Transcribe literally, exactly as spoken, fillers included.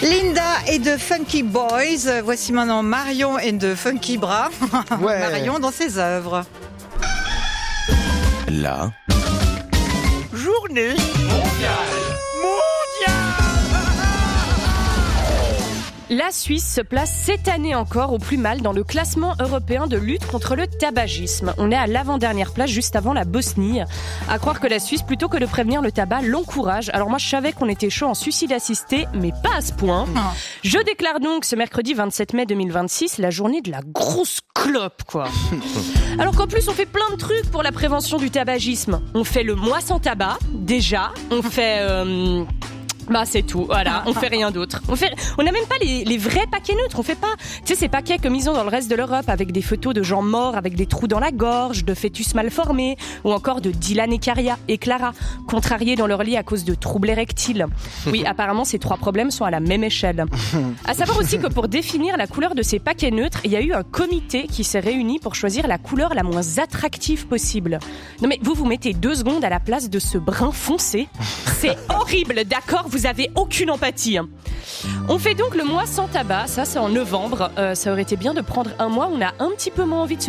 Linda et de Funky Boys. Voici maintenant Marion et de Funky Bras. Ouais. Marion dans ses œuvres. La Journée mondiale mondiale. La Suisse se place cette année encore au plus mal dans le classement européen de lutte contre le tabagisme. On est à l'avant-dernière place, juste avant la Bosnie. À croire que la Suisse, plutôt que de prévenir le tabac, l'encourage. Alors moi, je savais qu'on était chaud en suicide assisté, mais pas à ce point. Je déclare donc ce mercredi vingt-sept mai deux mille vingt-six la journée de la grosse clope, quoi. Alors qu'en plus, on fait plein de trucs pour la prévention du tabagisme. On fait le mois sans tabac, déjà. On fait... Euh Bah c'est tout, voilà, on fait rien d'autre. On fait, on n'a même pas les, les vrais paquets neutres, on fait pas, tu sais ces paquets comme ils ont dans le reste de l'Europe avec des photos de gens morts avec des trous dans la gorge, de fœtus mal formés, ou encore de Dylan et, Caria, et Clara, contrariés dans leur lit à cause de troubles érectiles. Oui, apparemment ces trois problèmes sont à la même échelle. À savoir aussi que pour définir la couleur de ces paquets neutres, il y a eu un comité qui s'est réuni pour choisir la couleur la moins attractive possible. Non mais vous vous mettez deux secondes à la place de ce brun foncé, c'est horrible, d'accord ? Vous avez aucune empathie. On fait donc le mois sans tabac, ça c'est en novembre. Euh, ça aurait été bien de prendre un mois où on a un petit peu moins envie de se